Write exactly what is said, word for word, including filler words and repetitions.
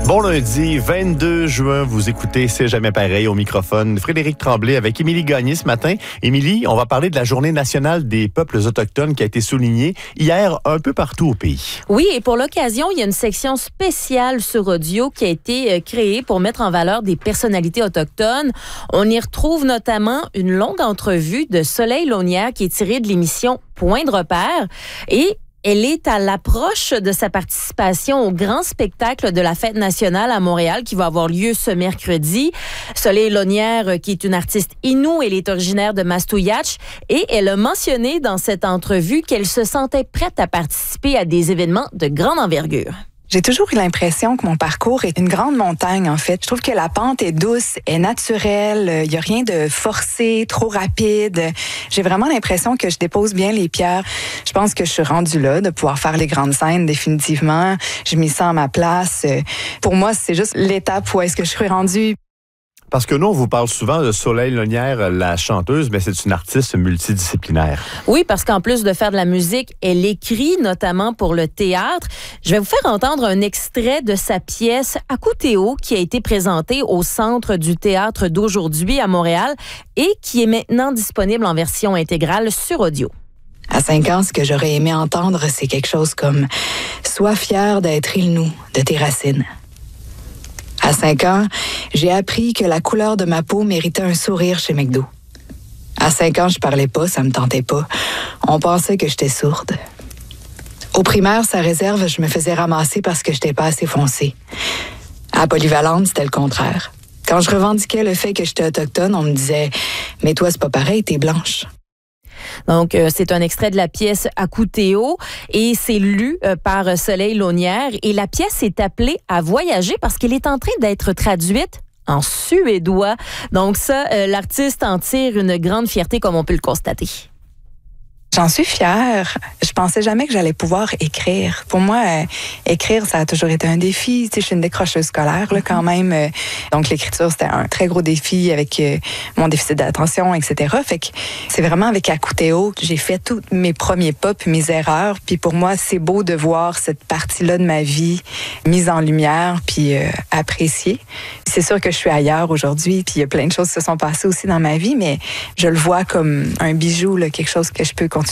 Bon lundi, vingt-deux juin, vous écoutez C'est jamais pareil au microphone. Frédéric Tremblay avec Émilie Gagné ce matin. Émilie, on va parler de la Journée nationale des peuples autochtones qui a été soulignée hier un peu partout au pays. Oui, et pour l'occasion, il y a une section spéciale sur audio qui a été créée pour mettre en valeur des personnalités autochtones. On y retrouve notamment une longue entrevue de Soleil Launière qui est tirée de l'émission Point de repère et elle est à l'approche de sa participation au grand spectacle de la Fête nationale à Montréal qui va avoir lieu ce mercredi. Soleil Launière, qui est une artiste Innu, elle est originaire de Mastouiatche et elle a mentionné dans cette entrevue qu'elle se sentait prête à participer à des événements de grande envergure. J'ai toujours eu l'impression que mon parcours est une grande montagne, en fait. Je trouve que la pente est douce, est naturelle, il n'y a rien de forcé, trop rapide. J'ai vraiment l'impression que je dépose bien les pierres. Je pense que je suis rendue là, de pouvoir faire les grandes scènes, définitivement. Je m'y sens à ma place. Pour moi, c'est juste l'étape où est-ce que je suis rendue. Parce que nous, on vous parle souvent de Soleil Launière, la chanteuse, mais c'est une artiste multidisciplinaire. Oui, parce qu'en plus de faire de la musique, elle écrit notamment pour le théâtre. Je vais vous faire entendre un extrait de sa pièce Akoutéo qui a été présentée au Centre du théâtre d'aujourd'hui à Montréal et qui est maintenant disponible en version intégrale sur audio. À cinq ans, ce que j'aurais aimé entendre, c'est quelque chose comme « Sois fier d'être il-nous de tes racines ». À cinq ans, j'ai appris que la couleur de ma peau méritait un sourire chez McDo. À cinq ans, je parlais pas, ça me tentait pas. On pensait que j'étais sourde. Au primaire, sa réserve, je me faisais ramasser parce que j'étais pas assez foncée. À Polyvalente, c'était le contraire. Quand je revendiquais le fait que j'étais autochtone, on me disait « Mais toi, c'est pas pareil, t'es blanche ». Donc, euh, c'est un extrait de la pièce Akoutéo et c'est lu euh, par Soleil Launière. Et la pièce est appelée à voyager parce qu'elle est en train d'être traduite en suédois. Donc ça, euh, l'artiste en tire une grande fierté comme on peut le constater. J'en suis fière. Je pensais jamais que j'allais pouvoir écrire. Pour moi, euh, écrire, ça a toujours été un défi. Tu sais, je suis une décrocheuse scolaire, là, quand même. Euh, donc, l'écriture, c'était un très gros défi avec euh, mon déficit d'attention, et cetera. Fait que c'est vraiment avec Akoutéo que j'ai fait tous mes premiers pas puis mes erreurs. Puis pour moi, c'est beau de voir cette partie-là de ma vie mise en lumière puis euh, appréciée. C'est sûr que je suis ailleurs aujourd'hui puis il y a plein de choses qui se sont passées aussi dans ma vie, mais je le vois comme un bijou, là, quelque chose que je peux continuer